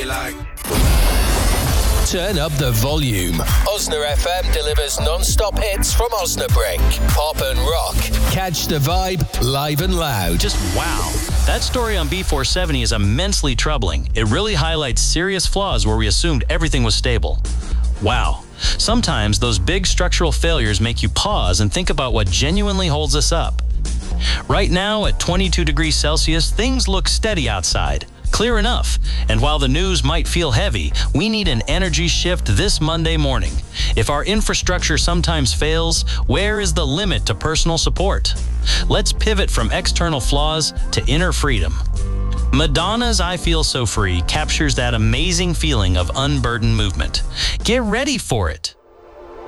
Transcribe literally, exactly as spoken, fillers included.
like. Turn up the volume. Osna F M delivers non-stop hits from Osnabrück. Pop and rock. Catch the vibe live and loud. Just wow. That story on B four seventy is immensely troubling. It really highlights serious flaws where we assumed everything was stable. Wow. Sometimes those big structural failures make you pause and think about what genuinely holds us up. Right now, at twenty-two degrees Celsius, things look steady outside. Clear enough. And while the news might feel heavy, we need an energy shift this Monday morning. If our infrastructure sometimes fails, where is the limit to personal support? Let's pivot from external flaws to inner freedom. Madonna's I Feel So Free captures that amazing feeling of unburdened movement. Get ready for it.